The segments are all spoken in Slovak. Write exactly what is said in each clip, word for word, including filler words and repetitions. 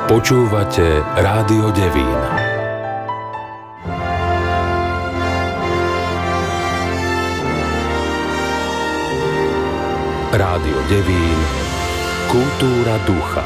Počúvate Rádio Devín. Rádio Devín. Kultúra ducha.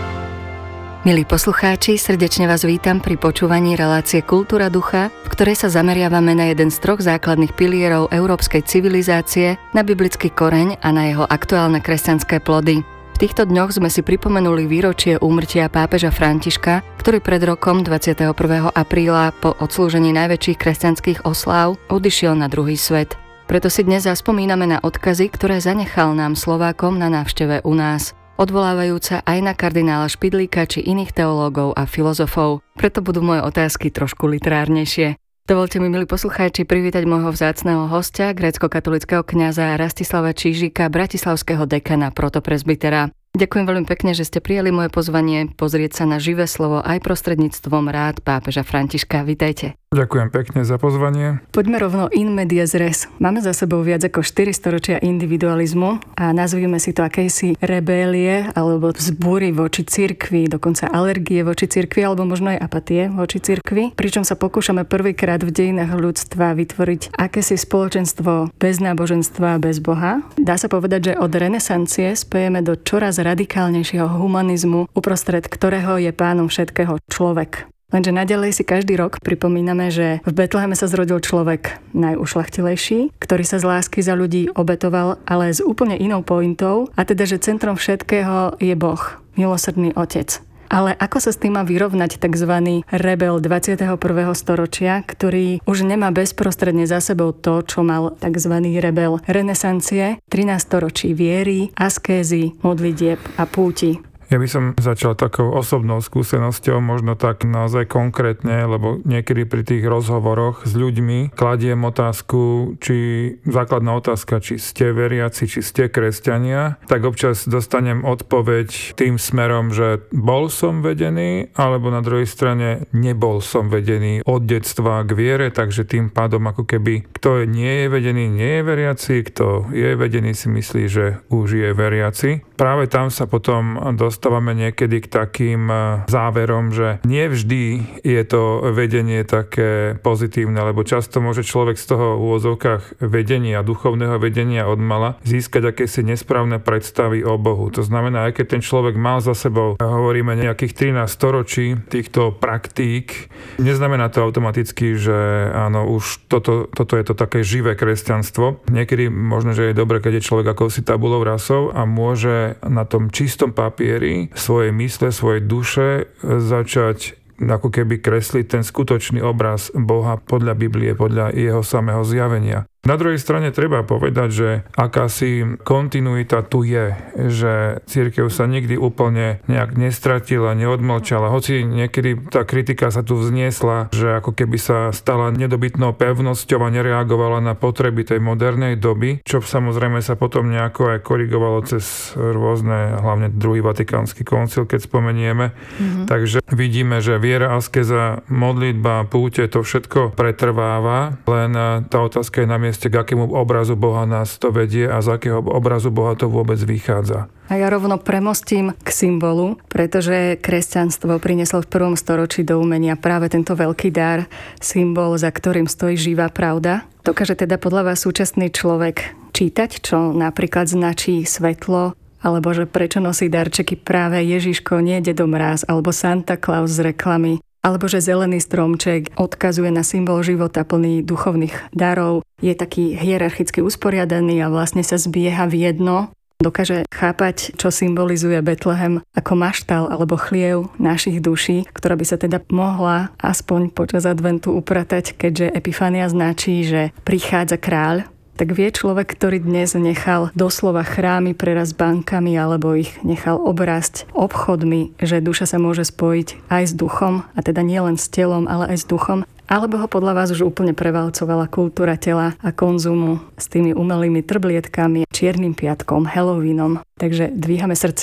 Milí poslucháči, srdečne vás vítam pri počúvaní relácie Kultúra ducha, v ktorej sa zameriavame na jeden z troch základných pilierov európskej civilizácie, na biblický koreň a na jeho aktuálne kresťanské plody. V týchto dňoch sme si pripomenuli výročie úmrtia pápeža Františka, ktorý pred rokom dvadsiateho prvého apríla po odslúžení najväčších kresťanských osláv odišiel na druhý svet. Preto si dnes zaspomíname na odkazy, ktoré zanechal nám Slovákom na návšteve u nás, odvolávajúca aj na kardinála Špidlíka či iných teológov a filozofov. Preto budú moje otázky trošku literárnejšie. Dovolte mi, milí poslucháči, privítať môjho vzácneho hostia, grécko-katolického kňaza Rastislava Čížika, bratislavského dekana protopresbytera. Ďakujem veľmi pekne, že ste prijali moje pozvanie pozrieť sa na živé slovo aj prostredníctvom rád pápeža Františka. Vitajte. Ďakujem pekne za pozvanie. Poďme rovno in medias res. Máme za sebou viac ako štyri storočia individualizmu a nazvime si to akejsi rebélie alebo vzbúry voči cirkvi, dokonca alergie voči cirkvi alebo možno aj apatie voči cirkvi. Pričom sa pokúšame prvýkrát v dejinách ľudstva vytvoriť akési spoločenstvo bez náboženstva, bez Boha. Dá sa povedať, že od renesancie spejeme do čoraz radikálnejšieho humanizmu, uprostred ktorého je pánom všetkého človek. Lenže naďalej si každý rok pripomíname, že v Betleheme sa zrodil človek najušľachtilejší, ktorý sa z lásky za ľudí obetoval, ale s úplne inou pointou, a teda, že centrom všetkého je Boh, milosrdný Otec. Ale ako sa s tým má vyrovnať tzv. Rebel dvadsiateho prvého storočia, ktorý už nemá bezprostredne za sebou to, čo mal tzv. Rebel renesancie, trinásť storočí viery, askézy, modlitieb a púti. Ja by som začal takou osobnou skúsenosťou, možno tak naozaj konkrétne, lebo niekedy pri tých rozhovoroch s ľuďmi kladiem otázku, či základná otázka, či ste veriaci, či ste kresťania, tak občas dostanem odpoveď tým smerom, že bol som vedený, alebo na druhej strane nebol som vedený od detstva k viere, takže tým pádom ako keby kto nie je vedený, nie je veriaci, kto je vedený si myslí, že už je veriaci. Práve tam sa potom dostávame niekedy k takým záverom, že nie vždy je to vedenie také pozitívne, lebo často môže človek z toho v úvodzovkách vedenia, duchovného vedenia odmala získať akési nesprávne predstavy o Bohu. To znamená, aj keď ten človek mal za sebou, hovoríme nejakých trinásť storočí týchto praktík, neznamená to automaticky, že áno, už toto, toto je to také živé kresťanstvo. Niekedy možno, že je dobre, keď je človek akousi tabulou rasov a môže na tom čistom papieri svoje mysle, svoje duše začať ako keby kresliť ten skutočný obraz Boha podľa Biblie, podľa jeho samého zjavenia. Na druhej strane treba povedať, že akási kontinuita tu je, že cirkev sa nikdy úplne nejak nestratila, neodmlčala, hoci niekedy tá kritika sa tu vzniesla, že ako keby sa stala nedobytnou pevnosťou a nereagovala na potreby tej modernej doby, čo samozrejme sa potom nejako aj korigovalo cez rôzne, hlavne druhý vatikánsky koncil, keď spomenieme. Mm-hmm. Takže vidíme, že viera, askeza, modlitba, púte, to všetko pretrváva, len tá otázka je na mieste, k akému obrazu Boha nás to vedie a z akého obrazu Boha to vôbec vychádza. A ja rovno premostím k symbolu, pretože kresťanstvo prinieslo v prvom storočí do umenia práve tento veľký dar, symbol, za ktorým stojí živá pravda. Dokáže teda podľa vás súčasný človek čítať, čo napríklad značí svetlo, alebo že prečo nosí darčeky práve Ježiško, nie Dedo Mráz, alebo Santa Claus z reklamy, alebo že zelený stromček odkazuje na symbol života plný duchovných darov, je taký hierarchicky usporiadaný a vlastne sa zbieha v jedno. Dokáže chápať, čo symbolizuje Betlehem ako maštal alebo chliev našich duší, ktorá by sa teda mohla aspoň počas adventu upratať, keďže Epifania značí, že prichádza kráľ. Tak vie človek, ktorý dnes nechal doslova chrámy prerazť bankami alebo ich nechal obrásť obchodmi, že duša sa môže spojiť aj s duchom, a teda nie len s telom, ale aj s duchom, alebo ho podľa vás už úplne prevalcovala kultúra tela a konzumu s tými umelými trblietkami, čiernym piatkom, Halloweenom. Takže dvíhame srdcia.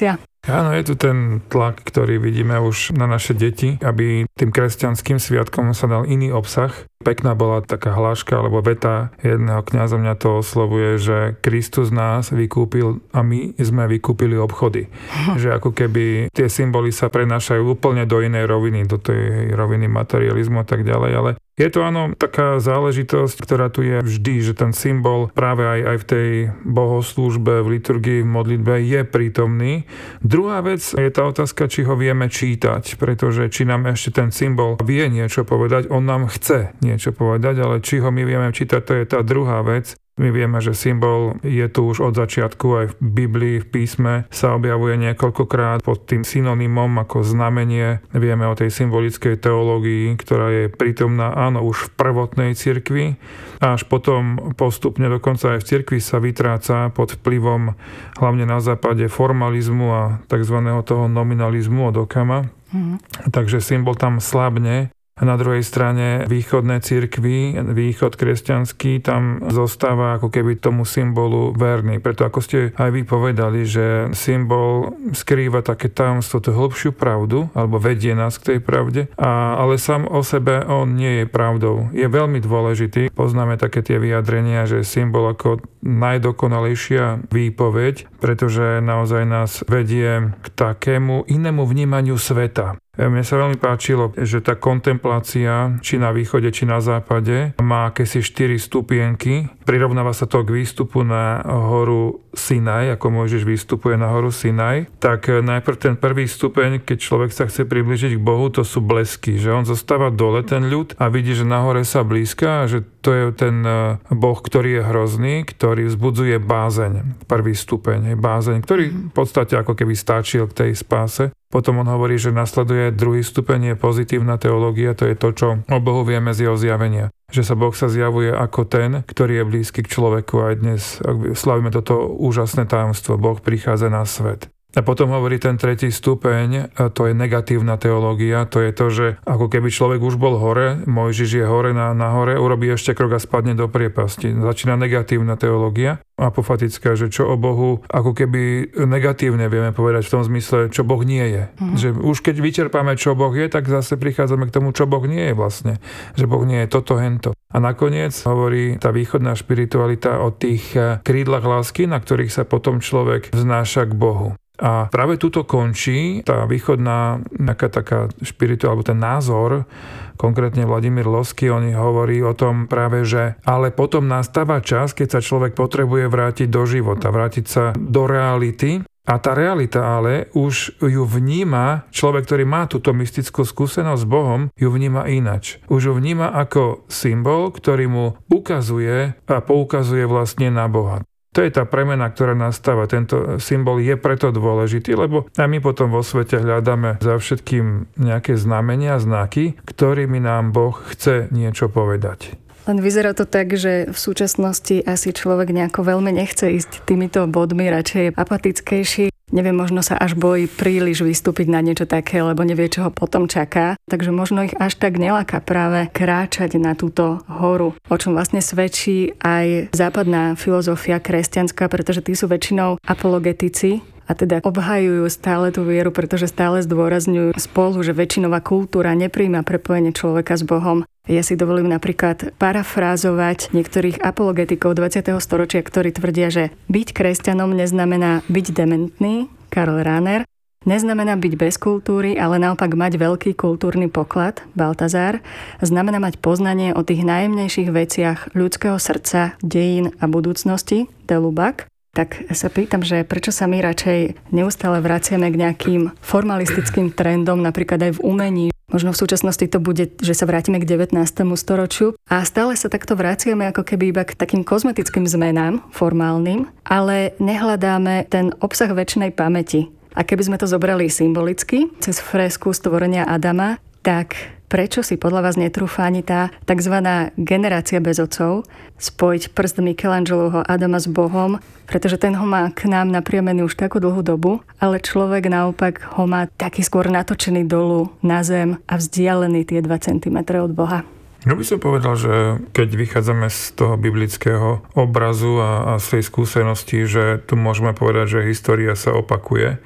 Áno, je tu ten tlak, ktorý vidíme už na naše deti, aby tým kresťanským sviatkom sa dal iný obsah. Pekná bola taká hláška alebo veta jedného kňaza, mňa to oslovuje, že Kristus nás vykúpil a my sme vykúpili obchody. Že ako keby tie symboly sa prenášajú úplne do inej roviny, do tej roviny materializmu a tak ďalej, ale je to áno taká záležitosť, ktorá tu je vždy, že ten symbol práve aj, aj v tej bohoslúžbe, v liturgii, v modlitbe je prítomný. Druhá vec je tá otázka, či ho vieme čítať, pretože či nám ešte ten symbol vie niečo povedať, on nám chce niečo povedať, ale či ho my vieme čítať, to je tá druhá vec. My vieme, že symbol je tu už od začiatku, aj v Biblii, v písme sa objavuje niekoľkokrát pod tým synonymom ako znamenie. Vieme o tej symbolickej teológii, ktorá je prítomná áno už v prvotnej cirkvi, až potom postupne dokonca aj v cirkvi sa vytráca pod vplyvom hlavne na západe formalizmu a tzv. Toho nominalizmu od Occama. Mm. Takže symbol tam slabne. A na druhej strane východné cirkvi, východ kresťanský, tam zostáva ako keby tomu symbolu verný. Preto ako ste aj vy povedali, že symbol skrýva také tajomstvo, tú hĺbšiu pravdu, alebo vedie nás k tej pravde, a, ale sám o sebe on nie je pravdou. Je veľmi dôležitý. Poznáme také tie vyjadrenia, že symbol ako najdokonalejšia výpoveď, pretože naozaj nás vedie k takému inému vnímaniu sveta. Mne sa veľmi páčilo, že tá kontemplácia, či na východe, či na západe, má akési štyri stupienky. Prirovnáva sa to k výstupu na horu Sinaj, ako Mojžiš vystupuje na horu Sinaj. Tak najprv ten prvý stupeň, keď človek sa chce priblížiť k Bohu, to sú blesky, že on zostáva dole ten ľud a vidí, že na hore sa blízka a že to je ten Boh, ktorý je hrozný, ktorý vzbudzuje bázeň. Prvý stupeň je bázeň, ktorý v podstate ako keby stáčil k tej spáse. Potom on hovorí, že nasleduje druhý stupeň, je pozitívna teológia, to je to, čo o Bohu vieme z jeho zjavenia. Že sa Boh sa zjavuje ako ten, ktorý je blízky k človeku. Aj dnes slavíme toto úžasné tajomstvo. Boh prichádza na svet. A potom hovorí ten tretí stupeň, to je negatívna teológia, to je to, že ako keby človek už bol hore, Mojžiš je hore na, na hore, urobí ešte krok a spadne do priepasti. Začína negatívna teológia, apofatická, že čo o Bohu ako keby negatívne vieme povedať v tom zmysle, čo Boh nie je. Mhm. Že už keď vyčerpáme, čo Boh je, tak zase prichádzame k tomu, čo Boh nie je vlastne. Že Boh nie je toto, hento. A nakoniec hovorí tá východná špiritualita o tých krídlach lásky, na ktorých sa potom človek vznáša k Bohu. A práve tuto končí tá východná nejaká taká špirituálna, alebo ten názor, konkrétne Vladimír Lossky, on hovorí o tom práve, že ale potom nastáva čas, keď sa človek potrebuje vrátiť do života, vrátiť sa do reality. A tá realita ale už ju vníma, človek, ktorý má túto mystickú skúsenosť s Bohom, ju vníma inač. Už ju vníma ako symbol, ktorý mu ukazuje a poukazuje vlastne na Boha. To je tá premena, ktorá nastáva. Tento symbol je preto dôležitý, lebo aj my potom vo svete hľadáme za všetkým nejaké znamenia, znaky, ktorými nám Boh chce niečo povedať. Len vyzerá to tak, že v súčasnosti asi človek nejako veľmi nechce ísť týmito bodmi, radšej je apatickejší. Neviem, možno sa až bojí príliš vystúpiť na niečo také, lebo nevie, čo ho potom čaká. Takže možno ich až tak neláka práve kráčať na túto horu, o čom vlastne svedčí aj západná filozofia kresťanská, pretože tí sú väčšinou apologetici, a teda obhajujú stále tú vieru, pretože stále zdôrazňujú spolu, že väčšinová kultúra nepríjma prepojenie človeka s Bohom. Ja si dovolím napríklad parafrázovať niektorých apologetikov dvadsiateho storočia, ktorí tvrdia, že byť kresťanom neznamená byť dementný, Karl Rahner, neznamená byť bez kultúry, ale naopak mať veľký kultúrny poklad, Baltazar, znamená mať poznanie o tých najjemnejších veciach ľudského srdca, dejín a budúcnosti, de Lubac. Tak sa pýtam, že prečo sa my radšej neustále vraciame k nejakým formalistickým trendom, napríklad aj v umení. Možno v súčasnosti to bude, že sa vrátime k devätnástému storočiu a stále sa takto vraciame ako keby iba k takým kozmetickým zmenám, formálnym, ale nehľadáme ten obsah večnej pamäti. A keby sme to zobrali symbolicky, cez fresku stvorenia Adama, tak prečo si podľa vás netrúfa ani tá tzv. Generácia bez otcov spojiť prst Michelangelovho Adama s Bohom, pretože ten ho má k nám napriamený už takú dlhú dobu, ale človek naopak ho má taký skôr natočený dolu na zem a vzdialený tie dva centimetre od Boha. Ja by som povedal, že keď vychádzame z toho biblického obrazu a, a z tej skúsenosti, že tu môžeme povedať, že história sa opakuje,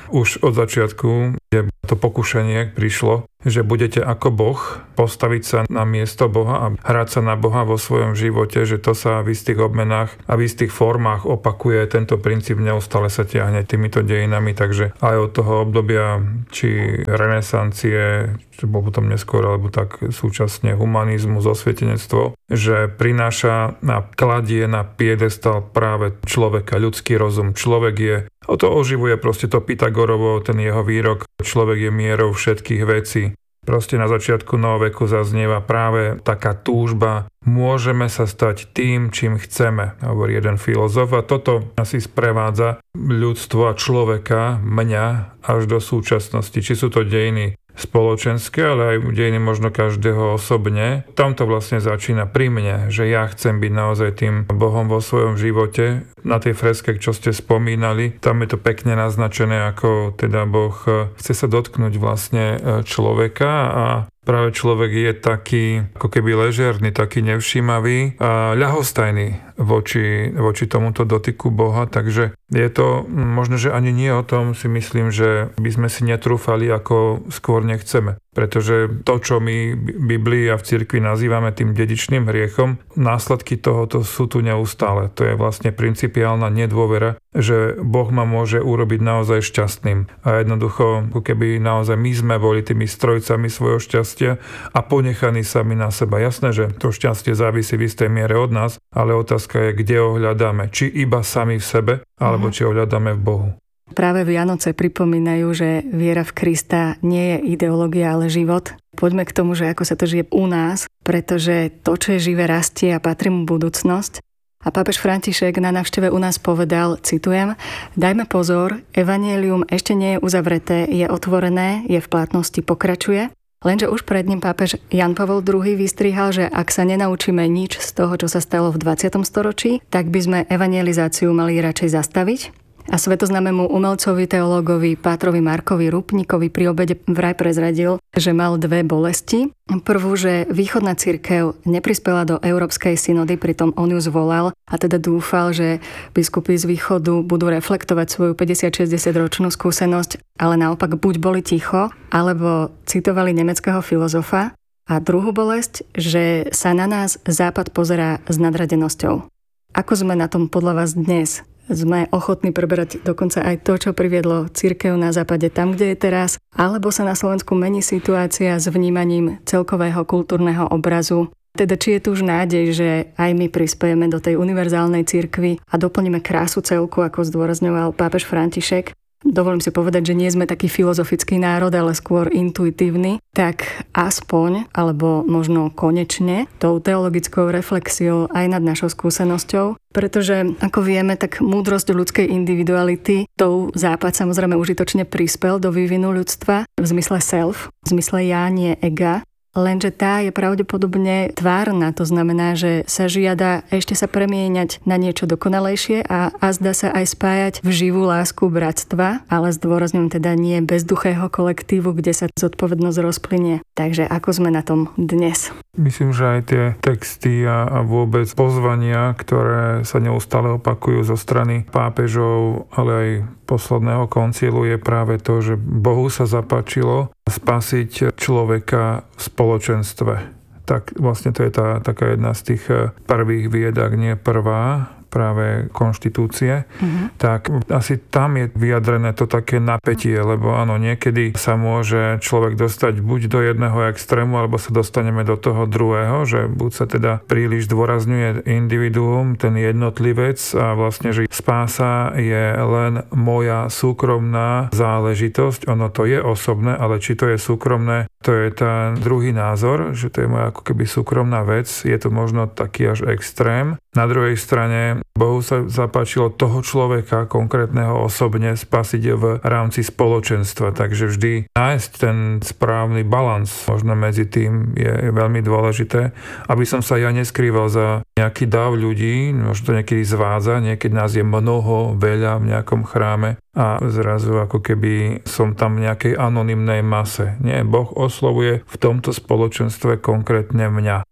už od začiatku, kde to pokušenie prišlo, že budete ako Boh, postaviť sa na miesto Boha a hrať sa na Boha vo svojom živote, že to sa v istých obmenách a v istých formách opakuje. Tento princíp neustále sa tiahne týmito dejinami, takže aj od toho obdobia či renesancie, čo bol potom neskôr, alebo tak súčasne humanizmus, osvietenectvo, že prináša a kladie na piedestal práve človeka, ľudský rozum. Človek je, o to oživuje proste to Pythagorovo, ten jeho výrok, človek je mierou všetkých vecí. Proste na začiatku nového veku zaznieva práve taká túžba, môžeme sa stať tým, čím chceme, hovorí jeden filozof, a toto asi sprevádza ľudstvo a človeka, mňa, až do súčasnosti. Či sú to dejiny spoločenské, ale aj dejiny možno každého osobne. Tam to vlastne začína pri mne, že ja chcem byť naozaj tým Bohom vo svojom živote. Na tej freske, čo ste spomínali, tam je to pekne naznačené, ako teda Boh chce sa dotknúť vlastne človeka a práve človek je taký ako keby ležerný, taký nevšímavý a ľahostajný voči, voči tomuto dotyku Boha, takže je to možno, že ani nie o tom, si myslím, že by sme si netrúfali, ako skôr nechceme. Pretože to, čo my v Biblii a v cirkvi nazývame tým dedičným hriechom, následky tohoto sú tu neustále. To je vlastne principiálna nedôvera, že Boh ma môže urobiť naozaj šťastným. A jednoducho, ako keby naozaj my sme boli tými strojcami svojho šťastia a ponechaní sami na seba. Jasné, že to šťastie závisí v istej miere od nás, ale otázka je, kde ho hľadáme. Či iba sami v sebe, alebo či ho hľadáme v Bohu. Práve Vianoce pripomínajú, že viera v Krista nie je ideológia, ale život. Poďme k tomu, že ako sa to žije u nás, pretože to, čo je živé, rastie a patrí mu budúcnosť. A pápež František na návšteve u nás povedal, citujem, dajme pozor, evanjelium ešte nie je uzavreté, je otvorené, je v platnosti, pokračuje. Lenže už pred ním pápež Jan Pavol druhý vystrihal, že ak sa nenaučíme nič z toho, čo sa stalo v dvadsiatom storočí, tak by sme evangelizáciu mali radšej zastaviť. A svetoznámemu umelcovi, teológovi Pátrovi Markovi Rupníkovi pri obede vraj prezradil, že mal dve bolesti. Prvú, že východná cirkev neprispela do Európskej synody, pritom on ju zvolal a teda dúfal, že biskupy z východu budú reflektovať svoju päťdesiat šesťdesiat ročnú skúsenosť, ale naopak buď boli ticho, alebo citovali nemeckého filozofa. A druhú bolesť, že sa na nás Západ pozerá s nadradenosťou. Ako sme na tom podľa vás dnes? Sme ochotní preberať dokonca aj to, čo priviedlo cirkev na západe tam, kde je teraz, alebo sa na Slovensku mení situácia s vnímaním celkového kultúrneho obrazu. Teda či je tu už nádej, že aj my prispiejeme do tej univerzálnej cirkvi a doplníme krásu celku, ako zdôrazňoval pápež František. Dovolím si povedať, že nie sme taký filozofický národ, ale skôr intuitívny, tak aspoň, alebo možno konečne, tou teologickou reflexiou aj nad našou skúsenosťou, pretože, ako vieme, tak múdrosť ľudskej individuality, tou Západ samozrejme užitočne prispel do vývinu ľudstva v zmysle self, v zmysle ja, nie ega. Lenže tá je pravdepodobne tvárna, to znamená, že sa žiada ešte sa premieňať na niečo dokonalejšie a, a zdá sa aj spájať v živú lásku bratstva, ale zdôrazňujem teda nie bezduchého kolektívu, kde sa zodpovednosť rozplynie. Takže ako sme na tom dnes? Myslím, že aj tie texty a, a vôbec pozvania, ktoré sa neustále opakujú zo strany pápežov, ale aj posledného koncilu, je práve to, že Bohu sa zapáčilo spasiť človeka v spoločenstve. Tak vlastne to je tá taká jedna z tých prvých vied, ak nie prvá, práve konštitúcie, uh-huh. tak asi tam je vyjadrené to také napätie, lebo áno, niekedy sa môže človek dostať buď do jedného extrému, alebo sa dostaneme do toho druhého, že buď sa teda príliš dôrazňuje individuum, ten jednotlivec a vlastne, že spása je len moja súkromná záležitosť, ono to je osobné, ale či to je súkromné, to je ten druhý názor, že to je moja ako keby súkromná vec, je to možno taký až extrém. Na druhej strane Bohu sa zapáčilo toho človeka konkrétneho osobne spasiť v rámci spoločenstva, takže vždy nájsť ten správny balans možno medzi tým je veľmi dôležité, aby som sa ja neskrýval za nejaký dáv ľudí, možno to niekedy zvádza, niekedy nás je mnoho, veľa v nejakom chráme a zrazu ako keby som tam v nejakej anonymnej mase. Nie, Boh oslovuje v tomto spoločenstve konkrétne mňa.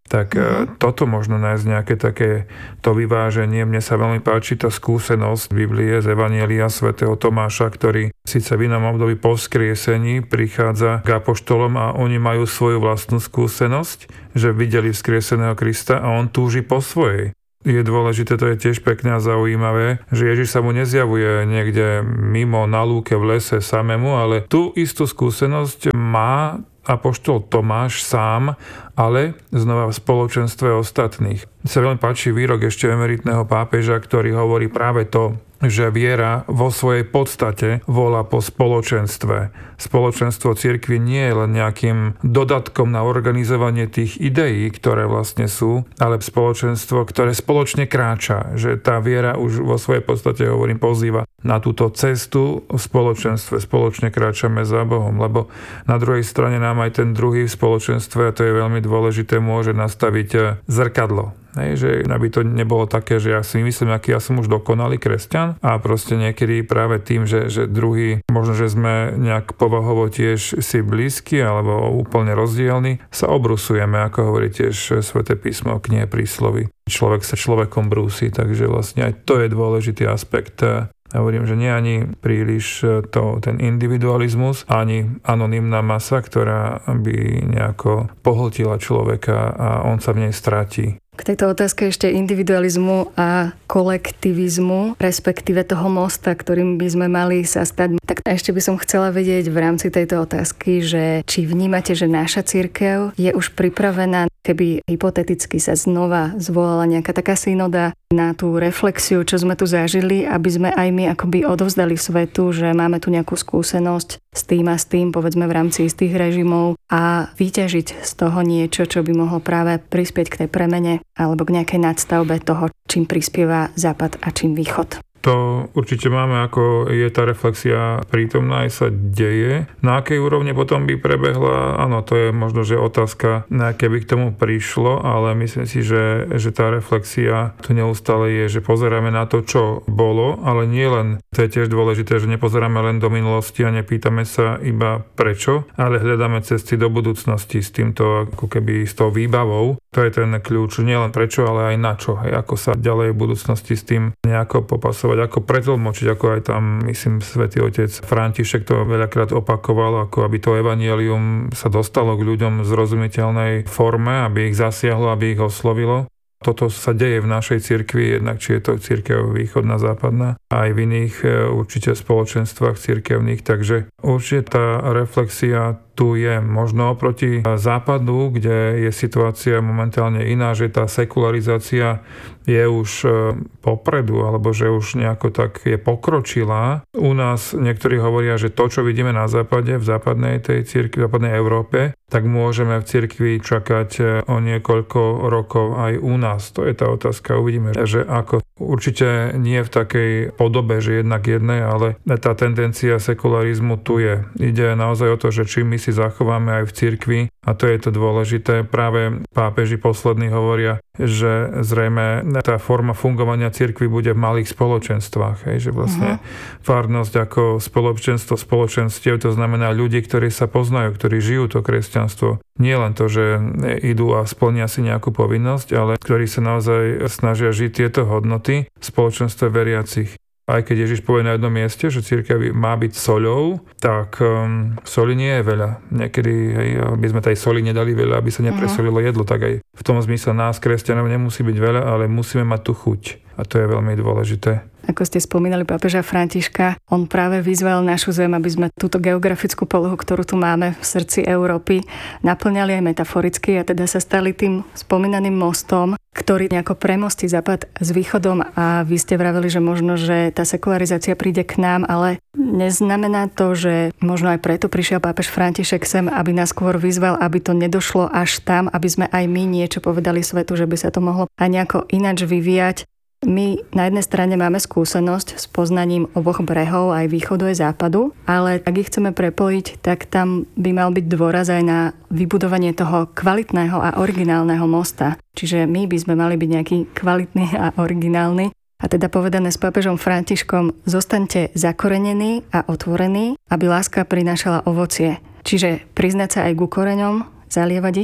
Tak mm-hmm. toto možno nájsť nejaké také to vyváženie. Mne sa veľmi páči tá skúsenosť Biblie z Evanjelia svätého Tomáša, ktorý síce v inom období po vzkriesení prichádza k apoštolom a oni majú svoju vlastnú skúsenosť, že videli vzkrieseného Krista a on túži po svojej. Je dôležité, to je tiež pekné a zaujímavé, že Ježiš sa mu nezjavuje niekde mimo na lúke v lese samému, ale tú istú skúsenosť má apoštol Tomáš sám, ale znova v spoločenstve ostatných. Mne sa veľmi páči výrok ešte emeritného pápeža, ktorý hovorí práve to, že viera vo svojej podstate volá po spoločenstve. Spoločenstvo cirkvi nie je len nejakým dodatkom na organizovanie tých ideí, ktoré vlastne sú, ale spoločenstvo, ktoré spoločne kráča. Že tá viera už vo svojej podstate, hovorím, pozýva na túto cestu v spoločenstve. Spoločne kráčame za Bohom, lebo na druhej strane nám aj ten druhý v spoločenstve, a to je veľmi dôležité, môže nastaviť zrkadlo. Hej, že aby to nebolo také, že ja si myslím, aký ja som už dokonalý kresťan a proste niekedy práve tým, že, že druhý, možno, že sme nejak povahovo tiež si blízky alebo úplne rozdielni, sa obrusujeme, ako hovorí tiež Sväté písmo, knihe Prísloví. Človek sa človekom brúsi, takže vlastne aj to je dôležitý aspekt. Ja hovorím, že nie ani príliš to, ten individualizmus, ani anonymná masa, ktorá by nejako pohltila človeka a on sa v nej stratí. K tejto otázke ešte individualizmu a kolektivizmu, respektíve toho mosta, ktorým by sme mali sa stať. Tak ešte by som chcela vedieť v rámci tejto otázky, že či vnímate, že naša cirkev je už pripravená, keby hypoteticky sa znova zvolala nejaká taká synoda na tú reflexiu, čo sme tu zažili, aby sme aj my akoby odovzdali svetu, že máme tu nejakú skúsenosť s tým a s tým, povedzme v rámci istých režimov a vyťažiť z toho niečo, čo by mohlo práve prispieť k tej premene alebo k nejakej nadstavbe toho, čím prispieva Západ a čím Východ. To určite máme, ako je tá reflexia prítomná, aj sa deje. Na akej úrovne potom by prebehla? Áno, to je možno, že otázka, keby k tomu prišlo, ale myslím si, že, že tá reflexia tu neustále je, že pozeráme na to, čo bolo, ale nie len, to je tiež dôležité, že nepozeráme len do minulosti a nepýtame sa iba prečo, ale hľadáme cesty do budúcnosti s týmto, ako keby s tou výbavou. To je ten kľúč, nie len prečo, ale aj na čo, hej, ako sa ďalej v budúcnosti s tým nejako popasovať, ako pretlmočiť, ako aj tam, myslím, svätý otec František to veľakrát opakoval, ako aby to evanjelium sa dostalo k ľuďom v zrozumiteľnej forme, aby ich zasiahlo, aby ich oslovilo. Toto sa deje v našej cirkvi, jednak či je to cirkev východná, západná, aj v iných určite spoločenstvách cirkevných, takže určite tá reflexia tu je možno oproti západu, kde je situácia momentálne iná, že tá sekularizácia je už popredu, alebo že už nejako tak je pokročilá. U nás niektorí hovoria, že to, čo vidíme na západe, v západnej tej cirkvi, v západnej Európe, tak môžeme v cirkvi čakať o niekoľko rokov aj u nás. To je tá otázka. Uvidíme, že ako určite nie v takej podobe, že jednak jednej, ale tá tendencia sekularizmu tu je. Ide naozaj o to, že čím my si zachováme aj v cirkvi, a to je to dôležité. Práve pápeži poslední hovoria, že zrejme tá forma fungovania cirkvi bude v malých spoločenstvách. Hej, že vlastne uh-huh. farnosť ako spoločenstvo spoločenstiev, to znamená ľudí, ktorí sa poznajú, ktorí žijú to kresťanstvo. Nie len to, že idú a splnia si nejakú povinnosť, ale ktorí sa naozaj snažia žiť tieto hodnoty v spoločenstve veriacich. Aj keď Ježiš povie na jednom mieste, že cirkev má byť soľou, tak um, soli nie je veľa. Niekedy, hej, aby sme tej soli nedali veľa, aby sa nepresolilo jedlo, tak aj v tom zmysle nás, kresťanov, nemusí byť veľa, ale musíme mať tú chuť. A to je veľmi dôležité. Ako ste spomínali pápeža Františka, on práve vyzval našu zem, aby sme túto geografickú polohu, ktorú tu máme v srdci Európy, naplňali aj metaforicky a teda sa stali tým spomínaným mostom, ktorý nejako premostí Západ s Východom. A vy ste vraveli, že možno, že tá sekularizácia príde k nám, ale neznamená to, že možno aj preto prišiel pápež František sem, aby nás skôr vyzval, aby to nedošlo až tam, aby sme aj my niečo povedali svetu, že by sa to mohlo aj nejako ináč vyvíjať. My na jednej strane máme skúsenosť s poznaním oboch brehov, aj východu, aj západu, ale ak ich chceme prepojiť, tak tam by mal byť dôraz aj na vybudovanie toho kvalitného a originálneho mosta. Čiže my by sme mali byť nejaký kvalitný a originálny. A teda povedané s pápežom Františkom, zostaňte zakorenení a otvorení, aby láska prinášala ovocie. Čiže priznať sa aj ku koreňom, zalievať ich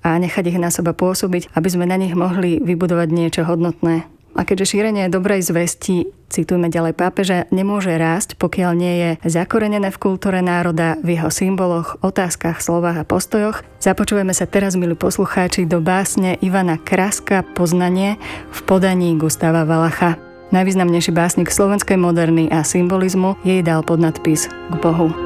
a nechať ich na seba pôsobiť, aby sme na nich mohli vybudovať niečo hodnotné. A keďže šírenie dobrej zvesti, citujme ďalej pápeža, nemôže rásť, pokiaľ nie je zakorenené v kultúre národa, v jeho symboloch, otázkach, slovách a postojoch, započujeme sa teraz, milí poslucháči, do básne Ivana Kraska Poznanie v podaní Gustáva Valacha. Najvýznamnejší básnik slovenskej moderny a symbolizmu jej dal podnadpis K Bohu.